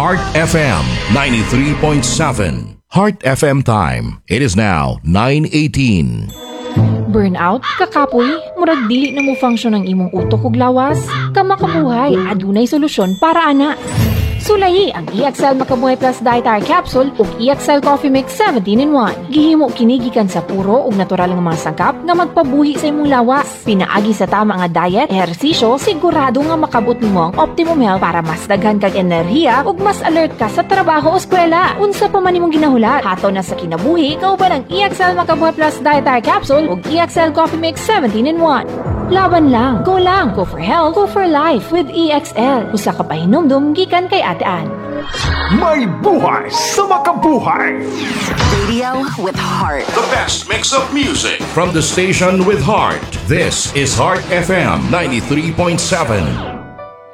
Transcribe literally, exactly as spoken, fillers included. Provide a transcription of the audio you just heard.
Heart F M ninety-three point seven. Heart F M time. It is now nine eighteen. Burnout, kakapoy, murag dili na mo function ang imong utok ug lawas. Kamakabuhay, adunay solusyon para ana. Sulayi ang E X L Makabuhay Plus Dietary Capsule ug E X L Coffee Mix seventeen in one. Gihimo kini gikan sa puro ug natural nga mga sangkap nga magpabuhi sa imong lawas. Pinaagi sa tama nga diet, ehersisyo, sigurado nga makabot nimo ang optimum health para mas daghan kag enerhiya ug mas alert ka sa trabaho o eskwela. Unsa pa man imong ginahulat, hato na sa kinabuhi kauban ang E X L Makabuhay Plus Dietary Capsule ug E X L Coffee Mix seventeen in one. Laban lang, go lang, go for health, go for life with E X L. Usa ka pahinumdum gikan kay Ate Ann. May buhay sa makabuhay! Radio with heart. The best mix of music from the station with heart. This is Heart F M ninety-three point seven.